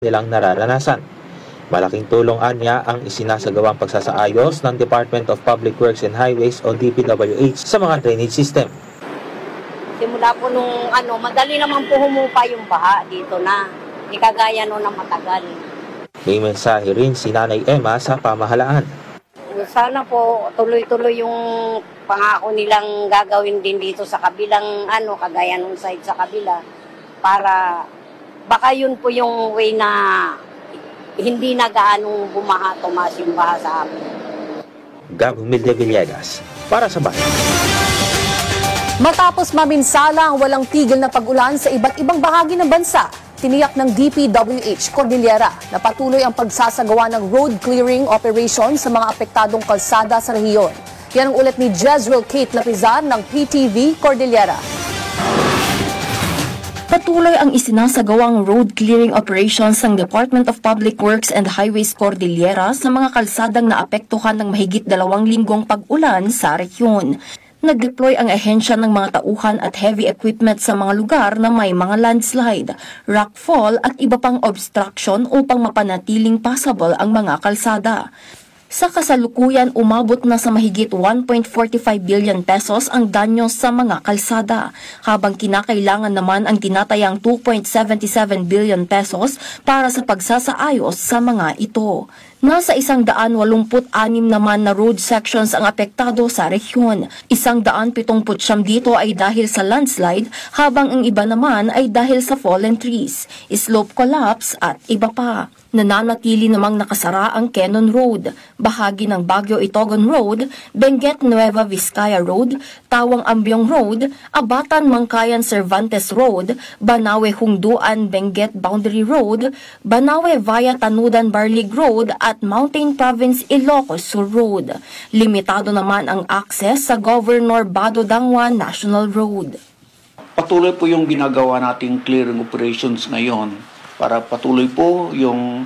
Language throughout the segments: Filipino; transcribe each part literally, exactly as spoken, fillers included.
nilang nararanasan. Malaking tulong anya ang isinasagawang pagsasaayos ng Department of Public Works and Highways o D P W H sa mga drainage system. Simula po nung ano, madali naman po humupa yung baha dito na. Hindi kagaya noon na matagal. May mensahe rin si Nanay Emma sa pamahalaan. Sana po tuloy-tuloy yung pangako nilang gagawin din dito sa kabilang ano, kagaya nung side sa kabila para baka yun po yung way na hindi na gaanong bumaha, tumaas yung baha sa amin. Gab Humilde Villegas, para sa bayan. Matapos maminsala ang walang tigil na pag-ulan sa iba't ibang bahagi ng bansa, tiniyak ng D P W H Cordillera na patuloy ang pagsasagawa ng road clearing operation sa mga apektadong kalsada sa rehiyon. Yan ang ulat ni Jezreel Kate Lapizar ng P T V Cordillera. Patuloy ang isinasagawang road clearing operations ng Department of Public Works and Highways Cordillera sa mga kalsadang naapektuhan ng mahigit dalawang linggong pag-ulan sa rehiyon. Nag-deploy ang ahensya ng mga tauhan at heavy equipment sa mga lugar na may mga landslide, rockfall at iba pang obstruction upang mapanatiling passable ang mga kalsada. Sa kasalukuyan, umabot na sa mahigit one point four five billion pesos ang danyo sa mga kalsada, habang kinakailangan naman ang tinatayang two point seven seven billion pesos para sa pagsasaayos sa mga ito. Nasa isang daan walumput anim naman na road sections ang apektado sa rehiyon. Isang daan pitongput siyam dito ay dahil sa landslide, habang ang iba naman ay dahil sa fallen trees, slope collapse at iba pa. Nananatili namang nakasara ang Quezon Road, bahagi ng Baguio Itogon Road, Benguet Nueva Vizcaya Road, Tawang Ambyong Road, Abatan Mangkayan Cervantes Road, Banawe Hungduan Benguet Boundary Road, Banawe Via Tanudan Barlig Road at Mountain Province Ilocos Sur Road. Limitado naman ang access sa Governor Bado Dangwa National Road. Patuloy po yung ginagawa nating clearing operations ngayon para patuloy po yung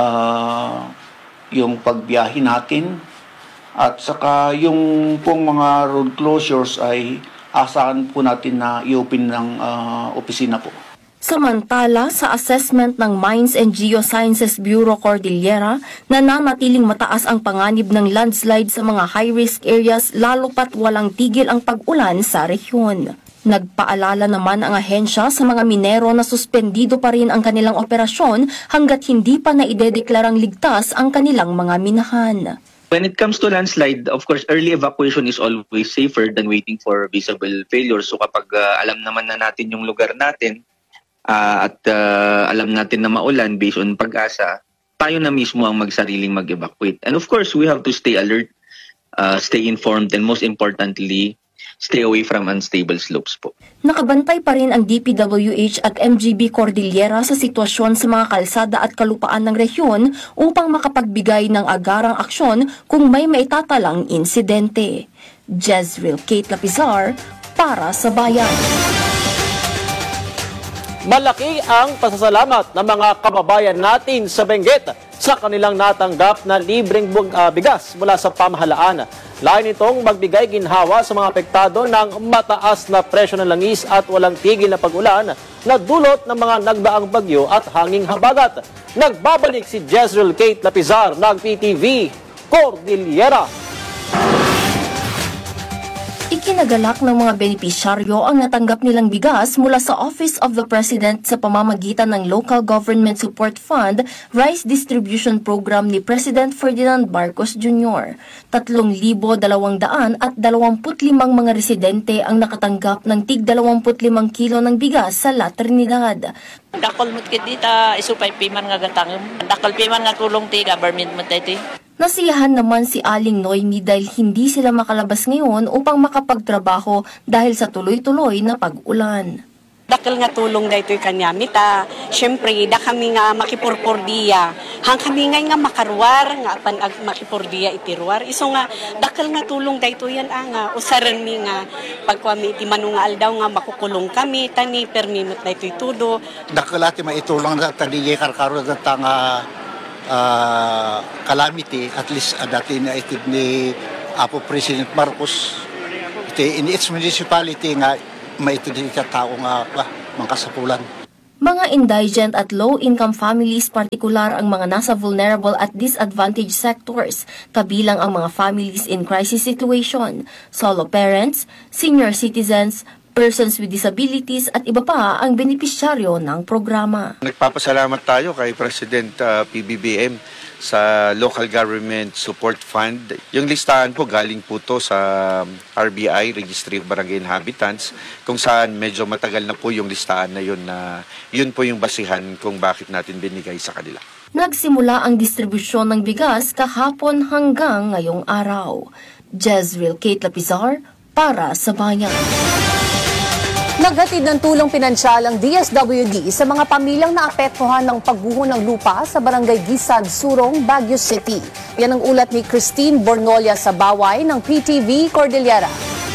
uh, yung pagbiyahe natin at saka yung pong mga road closures ay asahan po natin na i-open ng uh, opisina po. Samantala, sa assessment ng Mines and Geosciences Bureau Cordillera, nananatiling mataas ang panganib ng landslide sa mga high-risk areas lalo pat walang tigil ang pag-ulan sa rehiyon. Nagpaalala naman ang ahensya sa mga minero na suspendido pa rin ang kanilang operasyon hanggat hindi pa naidedeklarang ligtas ang kanilang mga minahan. When it comes to landslide, of course, early evacuation is always safer than waiting for visible failure. So kapag uh, alam naman na natin yung lugar natin, Uh, at uh, alam natin na maulan based on pag-asa, tayo na mismo ang magsariling mag-evacuate. And of course, we have to stay alert, uh, stay informed, and most importantly, stay away from unstable slopes po. Nakabantay pa rin ang D P W H at M G B Cordillera sa sitwasyon sa mga kalsada at kalupaan ng rehiyon upang makapagbigay ng agarang aksyon kung may maitatalang insidente. Jezreel Kate Lapizar, para sa Bayan. Malaki ang pasasalamat ng mga kababayan natin sa Benguet sa kanilang natanggap na libreng uh, bigas mula sa pamahalaan. Lain itong magbigay ginhawa sa mga apektado ng mataas na presyo ng langis at walang tigil na pag-ulan na dulot ng mga nagdaang bagyo at hanging habagat. Nagbabalik si Jezreel Kate Lapizar ng P T V Cordillera. Ikinagalak ng mga benepisyaryo ang natanggap nilang bigas mula sa Office of the President sa pamamagitan ng Local Government Support Fund Rice Distribution Program ni President Ferdinand Marcos Junior Tatlong libo dalawang daan at dalawamput limang mga residente ang nakatanggap ng tig dalawamput limang kilo ng bigas sa La Trinidad. Dakol mo't kita isupay piman nga gatangom. Dakol piman nga tulong ti government mo tayo. Nasiyahan naman si Aling Noemi dahil hindi sila makalabas ngayon upang makapagtrabaho dahil sa tuloy-tuloy na pag-ulan. Dakal nga tulong da ito'y kanyamit, ah. Siyempre, da kami nga makipurpurdiya. Hang kami nga nga makarwar, nga pan makipurdiya itirwar. Iso nga, dakal nga tulong da ito yan, ah, nga. Usaran mi nga, pag kami iti manungal daw nga makukulong kami, tani, permimot da ito'y tudo. Dakal ati maitulong da taniye karkaro da tanga Uh, calamity, at least uh, dati na ito ni Apo President Marcos iti in its municipality nga may ito din ka tao nga bah, mangkasapulan. Mga indigent at low-income families, partikular ang mga nasa vulnerable at disadvantaged sectors, kabilang ang mga families in crisis situation, solo parents, senior citizens, persons with disabilities at iba pa ang benepisyaryo ng programa. Nagpapasalamat tayo kay President uh, P B B M sa Local Government Support Fund. Yung listahan po galing po to sa R B I, Registry of Barangay Inhabitants, kung saan medyo matagal na po yung listahan na yun na yun po yung basihan kung bakit natin binigay sa kanila. Nagsimula ang distribusyon ng bigas kahapon hanggang ngayong araw. Jezreel Kate Lapizar para sa Bayan. Naghatid ng tulong pinansyal ang D S W D sa mga pamilyang naapektuhan ng pagguho ng lupa sa Barangay Gisad, Surong, Baguio City. Yan ang ulat ni Christine Bornolia sa Baway ng P T V Cordillera.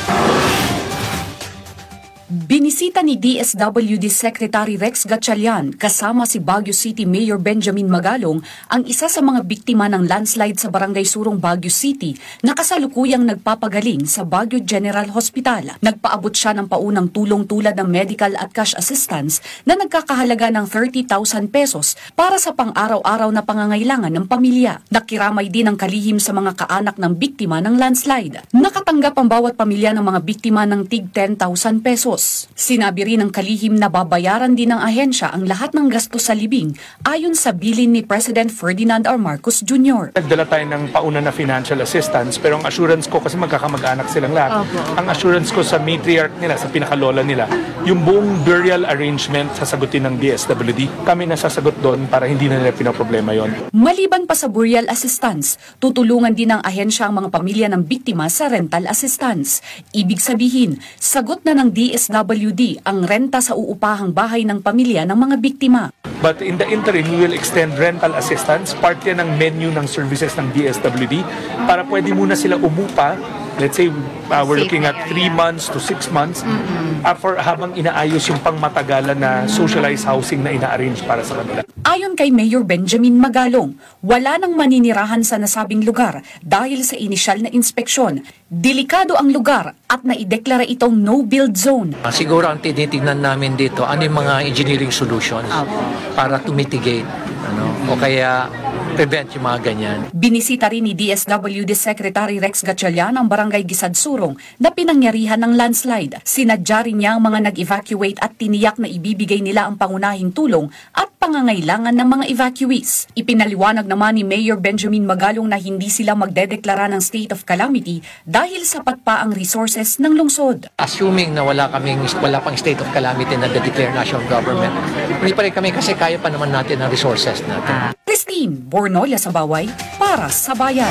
Binisita ni D S W D Secretary Rex Gatchalian kasama si Baguio City Mayor Benjamin Magalong ang isa sa mga biktima ng landslide sa Barangay Surong, Baguio City na kasalukuyang nagpapagaling sa Baguio General Hospital. Nagpaabot siya ng paunang tulong tulad ng medical at cash assistance na nagkakahalaga ng thirty thousand pesos para sa pang-araw-araw na pangangailangan ng pamilya. Nakiramay din ang kalihim sa mga kaanak ng biktima ng landslide. Nakatanggap ang bawat pamilya ng mga biktima ng tig ten thousand pesos. Sinabi rin ng kalihim na babayaran din ng ahensya ang lahat ng gastos sa libing ayon sa bilin ni President Ferdinand R. Marcos Junior Nagdala tayo ng pauna na financial assistance pero ang assurance ko kasi magkakamag-anak silang lahat. Okay. Ang assurance ko sa matriarch nila, sa pinakalola nila, yung buong burial arrangement sasagutin ng D S W D. Kami nasasagot doon para hindi na nila pinaproblema yon. Maliban pa sa burial assistance, tutulungan din ng ahensya ang mga pamilya ng biktima sa rental assistance. Ibig sabihin, sagot na ng D S W D ang renta sa uupahang bahay ng pamilya ng mga biktima. But in the interim, we will extend rental assistance. Part yan ng menu ng services ng D S W D para pwede muna sila umupa. Let's say uh, we're looking at three months to six months mm-hmm. uh, for habang inaayos yung pangmatagalan na socialized housing na ina-arrange para sa kanila. Ayon kay Mayor Benjamin Magalong, wala nang maninirahan sa nasabing lugar dahil sa inisyal na inspeksyon. Delikado ang lugar at naideklara itong no-build zone. Uh, siguro ang tinitignan namin dito, ano yung mga engineering solutions para to mitigate ano, o kaya prevent yung mga ganyan. Binisita rin ni D S W D Secretary Rex Gatchalian ang Barangay Gisad, Surong na pinangyarihan ng landslide. Sinadya rin niya ang mga nag-evacuate at tiniyak na ibibigay nila ang pangunahing tulong at pangangailangan ng mga evacuees. Ipinaliwanag naman ni Mayor Benjamin Magalong na hindi sila magdedeklara ng state of calamity dahil sapat pa ang resources ng lungsod. Assuming na wala kaming wala pang state of calamity na de-declare national government, hindi pa rin kami kasi kaya pa naman natin ang resources natin. Christine Bornolia sa Baway para sa Bayan.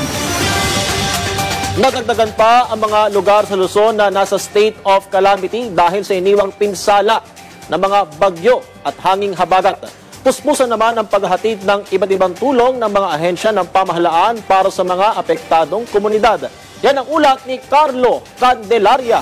Nadagdagan pa ang mga lugar sa Luzon na nasa state of calamity dahil sa iniwang pinsala ng mga bagyo at hanging habagat. Puspusan naman ang paghahatid ng iba't ibang tulong ng mga ahensya ng pamahalaan para sa mga apektadong komunidad. Yan ang ulat ni Carlo Candelaria.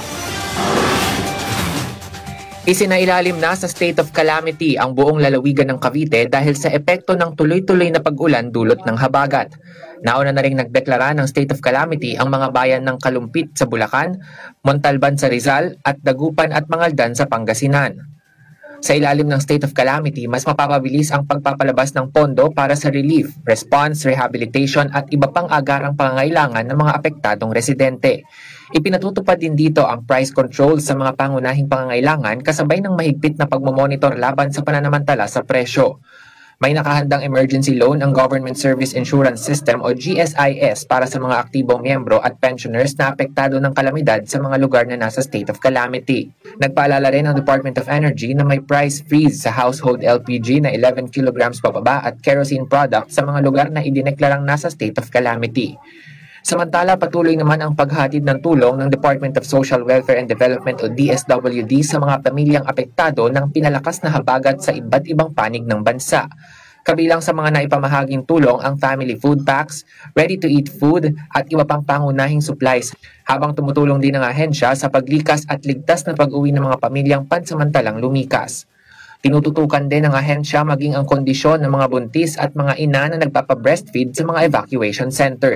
Isinailalim na sa state of calamity ang buong lalawigan ng Cavite dahil sa epekto ng tuloy-tuloy na pag-ulan dulot ng habagat. Nauna na ring nagdeklara ng state of calamity ang mga bayan ng Kalumpit sa Bulacan, Montalban sa Rizal at Dagupan at Mangaldan sa Pangasinan. Sa ilalim ng state of calamity, mas mapapabilis ang pagpapalabas ng pondo para sa relief, response, rehabilitation at iba pang agarang pangangailangan ng mga apektadong residente. Ipinatutupad din dito ang price control sa mga pangunahing pangangailangan kasabay ng mahigpit na pagmomonitor laban sa pananamantala sa presyo. May nakahandang emergency loan ang Government Service Insurance System o G S I S para sa mga aktibong miyembro at pensioners na apektado ng kalamidad sa mga lugar na nasa state of calamity. Nagpaalala rin ang Department of Energy na may price freeze sa household L P G na eleven kilograms pababa at kerosene product sa mga lugar na idineklarang nasa state of calamity. Samantala, patuloy naman ang paghatid ng tulong ng Department of Social Welfare and Development o D S W D sa mga pamilyang apektado ng pinalakas na habagat sa iba't ibang panig ng bansa. Kabilang sa mga naipamahaging tulong ang family food packs, ready-to-eat food at iba pang pangunahing supplies, habang tumutulong din ang ahensya sa paglikas at ligtas na pag-uwi ng mga pamilyang pansamantalang lumikas. Tinututukan din ng ahensya maging ang kondisyon ng mga buntis at mga ina na nagpapa-breastfeed sa mga evacuation centers.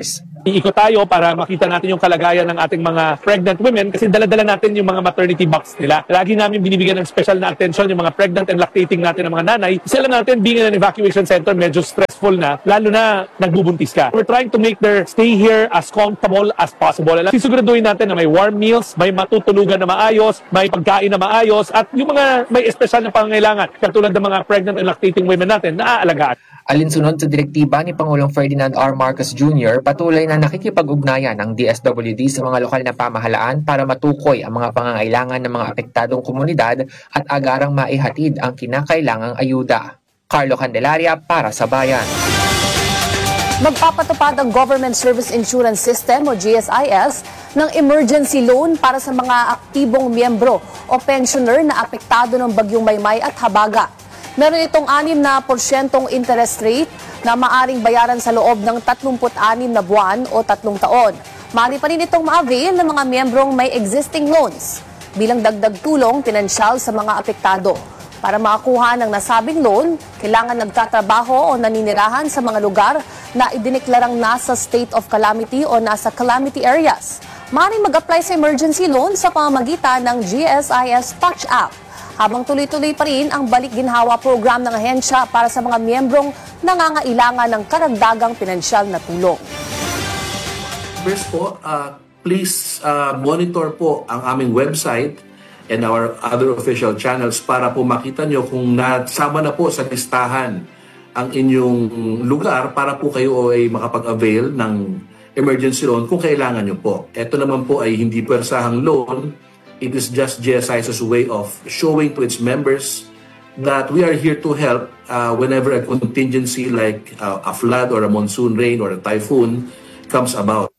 Iikot tayo para makita natin yung kalagayan ng ating mga pregnant women kasi dala-dala natin yung mga maternity box nila. Lagi namin binibigyan ng special na attention yung mga pregnant and lactating natin ng mga nanay. Sila natin being in an evacuation center medyo stressful na, lalo na nagbubuntis ka. We're trying to make their stay here as comfortable as possible. Alam, sisiguraduhin natin na may warm meals, may matutulugan na maayos, may pagkain na maayos, at yung mga may espesyal na pangangailangan katulad ng mga pregnant and lactating women natin na aalagaan. Alinsunod sa direktiba ni Pangulong Ferdinand R. Marcos Junior, patuloy na nakikipag-ugnayan ang D S W D sa mga lokal na pamahalaan para matukoy ang mga pangangailangan ng mga apektadong komunidad at agarang maihatid ang kinakailangang ayuda. Carlo Candelaria para sa Bayan. Magpapatupad ang Government Service Insurance System o G S I S ng emergency loan para sa mga aktibong miyembro o pensioner na apektado ng bagyong Maymay at Habaga. Meron itong anim na porsyentong interest rate na maaring bayaran sa loob ng tatlumput anim na buwan o tatlong taon. Maaari pa rin itong ma-avail ng mga miyembrong may existing loans bilang dagdag tulong pinansyal sa mga apektado. Para makakuha ng nasabing loan, kailangan nagtatrabaho o naninirahan sa mga lugar na idineklarang nasa state of calamity o nasa calamity areas. Maaaring mag-apply sa emergency loan sa pamamagitan ng G S I S Touch App. Habang tuloy-tuloy pa rin ang balik-ginhawa program ng ahensya para sa mga miyembrong nangangailangan ng karagdagang pinansyal na tulong. First po, uh, please uh, monitor po ang aming website and our other official channels para po makita nyo kung nasama na po sa listahan ang inyong lugar para po kayo ay makapag-avail ng emergency loan kung kailangan nyo po. Ito naman po ay hindi pwersahang loan. It is just G S I S's way of showing to its members that we are here to help uh, whenever a contingency like uh, a flood or a monsoon rain or a typhoon comes about.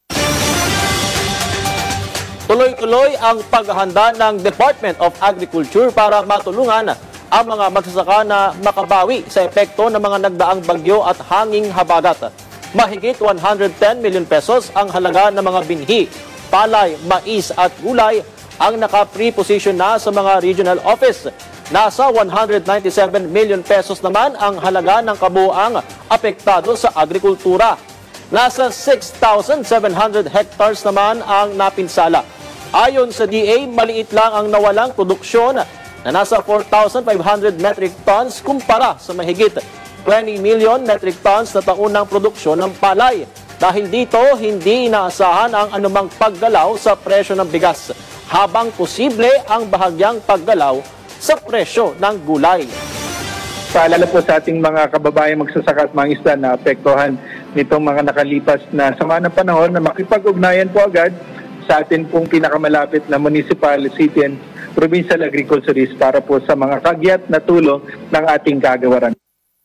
Tuloy-tuloy ang paghahanda ng Department of Agriculture para matulungan ang mga magsasaka na makabawi sa epekto ng mga nagdaang bagyo at hanging habagat. Mahigit one hundred ten million pesos ang halaga ng mga binhi, palay, mais at gulay ang naka-pre-position na sa mga regional office. Nasa one hundred ninety-seven million pesos naman ang halaga ng kabuuang apektado sa agrikultura. Nasa six thousand seven hundred hectares naman ang napinsala. Ayon sa D A, maliit lang ang nawalang produksyon na nasa four thousand five hundred metric tons kumpara sa mahigit twenty million metric tons na taunang produksyon ng palay. Dahil dito, hindi inaasahan ang anumang paggalaw sa presyo ng bigas, habang posible ang bahagyang paggalaw sa presyo ng gulay. Paalala po sa ating mga kababayan magsasaka at mga isda na apektuhan nitong mga nakalipas na sama ng panahon na makipag-ugnayan po agad sa atin pong pinakamalapit na municipal, city and provincial agriculturist para po sa mga kagyat na tulong ng ating kagawaran.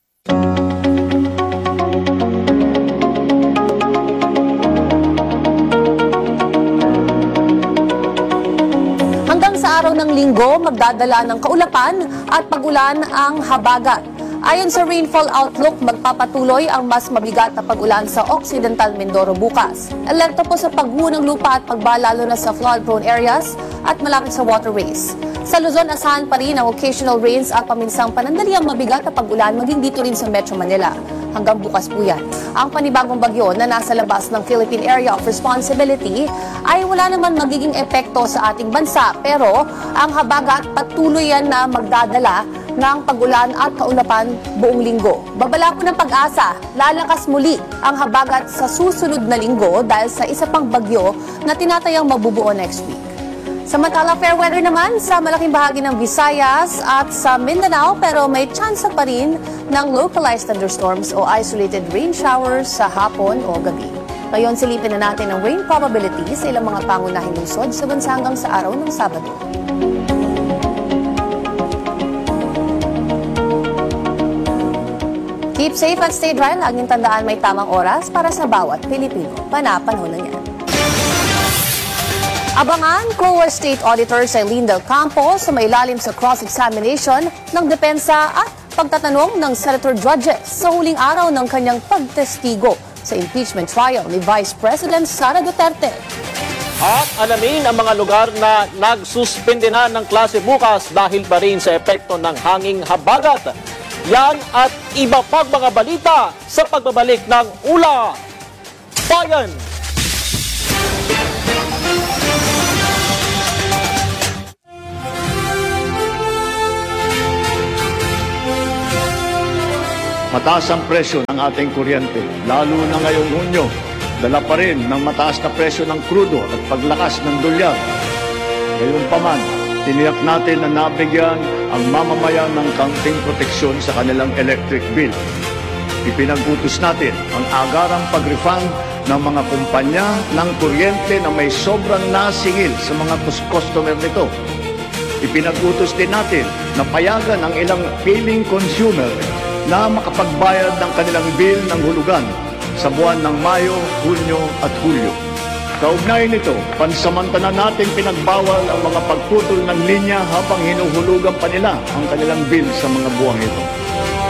Araw ng linggo, magdadala ng kaulapan at pag-ulan ang Habagat. Ayon sa Rainfall Outlook, magpapatuloy ang mas mabigat na pag-ulan sa Occidental Mindoro bukas. Alerto po sa pagguho ng lupa at pagba lalo na sa flood-prone areas at malapit sa waterways. Sa Luzon, asahan pa rin ang occasional rains at paminsang panandaliang mabigat na pag-ulan maging dito rin sa Metro Manila. Hanggang bukas po yan. Ang panibagong bagyo na nasa labas ng Philippine Area of Responsibility ay wala naman magiging epekto sa ating bansa, pero ang Habagat patuloy yan na magdadala ng pag-ulan at kaulapan buong linggo. Babala po ng Pag-asa, lalakas muli ang Habagat sa susunod na linggo dahil sa isa pang bagyo na tinatayang mabubuo next week. Samantala, fair weather naman sa malaking bahagi ng Visayas at sa Mindanao, pero may chance pa rin ng localized thunderstorms o isolated rain showers sa hapon o gabi. Ngayon, silipin na natin ang rain probability sa ilang mga pangunahing lungsod sa bansa hanggang sa araw ng Sabado. Keep safe at stay dry. Laging tandaan may tamang oras para sa bawat Pilipino. Panapanahon na yan. Abangan, C O A State Auditor Eileen Del Campo sa mailalim sa cross-examination ng depensa at pagtatanong ng Senator Judges sa huling araw ng kanyang pagtestigo sa impeachment trial ni Vice President Sara Duterte. At alamin ang mga lugar na nagsuspende na ng klase bukas dahil pa rin sa epekto ng hanging habagat. Yan at iba pang mga balita sa pagbabalik ng U L A. Bayan. Mataas ang presyo ng ating kuryente, lalo na ngayong Hunyo. Dala pa rin ng mataas na presyo ng krudo at paglakas ng dolyar. Gayunpaman, tiniyak natin na nabigyan ang mamamayan ng kaunting proteksyon sa kanilang electric bill. Ipinag-utos natin ang agarang pag-refund ng mga kumpanya ng kuryente na may sobrang nasingil sa mga customer nito. Ipinag-utos din natin na payagan ang ilang piling consumer na makapagbayad ng kanilang bill ng hulugan sa buwan ng Mayo, Hunyo at Hulyo. Kaugnay nito, pansamantala natin pinagbawal ang mga pagputol ng linya habang hinuhulugan pa nila ang kanilang bill sa mga buwang ito.